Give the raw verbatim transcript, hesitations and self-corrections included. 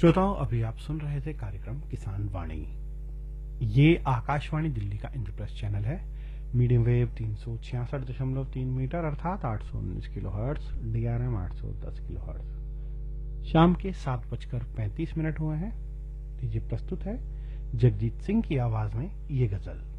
श्रोताओं, अभी आप सुन रहे थे कार्यक्रम किसान वाणी। ये आकाशवाणी दिल्ली का इंद्रप्रस्थ चैनल है। मीडियम वेव तीन सौ छियासठ दशमलव तीन मीटर अर्थात आठ सौ उन्नीस किलो हर्ट्स, डीआरएम आठ सौ दस किलो हर्ट्स। शाम के सात बजकर पैंतीस मिनट हुए हैं। लीजिए प्रस्तुत है जगजीत सिंह की आवाज में ये गजल।